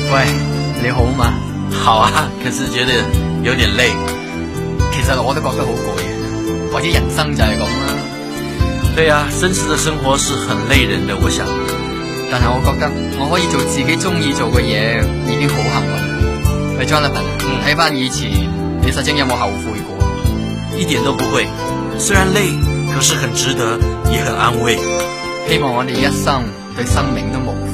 喂，你好嘛？ 好啊，可是覺得有點累。 其實我都覺得好攰嘅，或者人生就係咁啦。 對啊，真實的生活是很累人的，我想。 但係我覺得我可以做自己中意做嘅嘢，已經好幸運。喂 Jonathan，睇翻以前，你曾經有冇後悔過？ 一點都不會，雖然累，可是很值得，也很安慰。 希望我哋一生對生命都無